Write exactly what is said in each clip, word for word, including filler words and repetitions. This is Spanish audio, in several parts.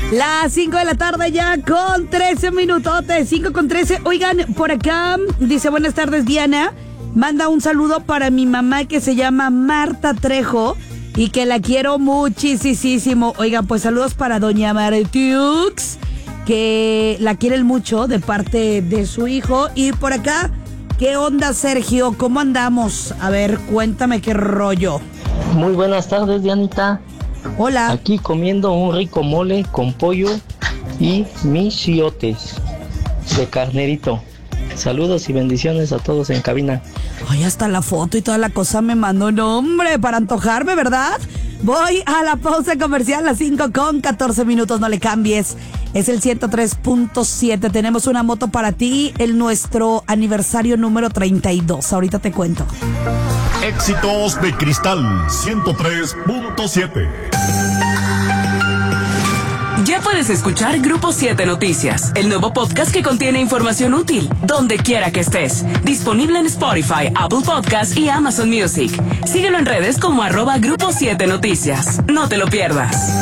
Las cinco de la tarde ya con trece minutotes, cinco con trece. Oigan, por acá dice, buenas tardes Diana, manda un saludo para mi mamá que se llama Marta Trejo y que la quiero muchísimo. Oigan, pues saludos para doña Martiux, que la quieren mucho de parte de su hijo. Y por acá, ¿qué onda Sergio? ¿Cómo andamos? A ver, cuéntame qué rollo. Muy buenas tardes Dianita. Hola. Aquí comiendo un rico mole con pollo y michiotes de carnerito. Saludos y bendiciones a todos en cabina. Ay, hasta la foto y toda la cosa me mandó, no hombre, para antojarme, ¿verdad? Voy a la pausa comercial, las cinco con catorce minutos, no le cambies. Es el ciento tres punto siete, tenemos una moto para ti, el nuestro aniversario número treinta y dos, ahorita te cuento. Éxitos de Cristal ciento tres punto siete. Ya puedes escuchar Grupo siete Noticias, el nuevo podcast que contiene información útil, donde quiera que estés. Disponible en Spotify, Apple Podcasts y Amazon Music. Síguelo en redes como arroba Grupo siete Noticias. No te lo pierdas.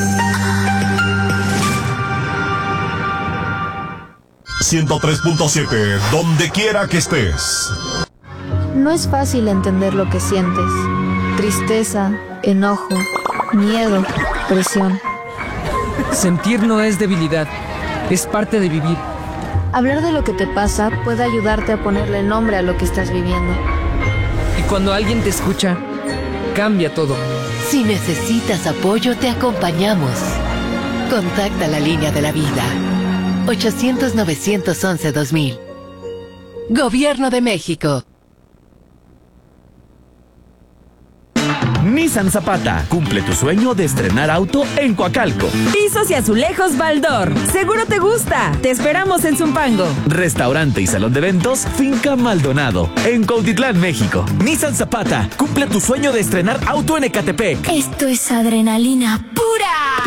ciento tres punto siete, donde quiera que estés. No es fácil entender lo que sientes. Tristeza, enojo, miedo, presión. Sentir no es debilidad, es parte de vivir. Hablar de lo que te pasa puede ayudarte a ponerle nombre a lo que estás viviendo. Y cuando alguien te escucha, cambia todo. Si necesitas apoyo, te acompañamos. Contacta la línea de la vida. ochocientos, novecientos once, dos mil. Gobierno de México. Nissan Zapata, cumple tu sueño de estrenar auto en Coacalco. Pisos y azulejos Baldor, seguro te gusta. Te esperamos en Zumpango. Restaurante y salón de eventos Finca Maldonado, en Cuautitlán, México. Nissan Zapata, cumple tu sueño de estrenar auto en Ecatepec. Esto es adrenalina pura.